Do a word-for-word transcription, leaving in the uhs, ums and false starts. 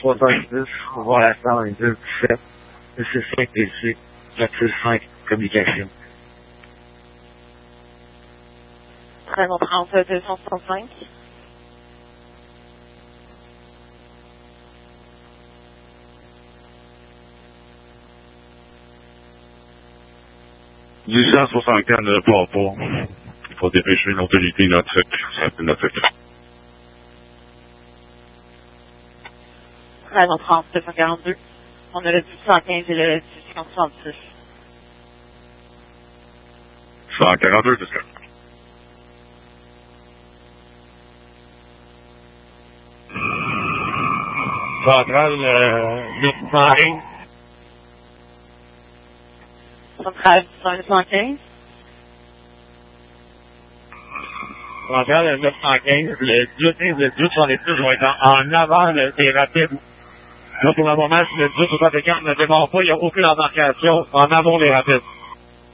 soixante-dix, voir la cent vingt-deux dix-sept, C cinq P C, quatre six cinq, communication. treize heures trente, deux cent soixante-cinq. deux cent soixante-quatre ne part pas. Il faut dépêcher l'autorité notre ça peut notre treize heures trente, deux cent quarante-deux. On a le dix cent quinze et le dix cent soixante-six. cent quarante-deux, c'est ça. Centrale, euh, huit cent quinze. Centrale, neuf cent quinze. Centrale, neuf cent quinze. Le dix, le dix soixante-six vont être en, en avant le, des rapides. Là, pour le moment, si le dix soixante-quinze ne démarre pas, il n'y a aucune embarcation en avant des rapides.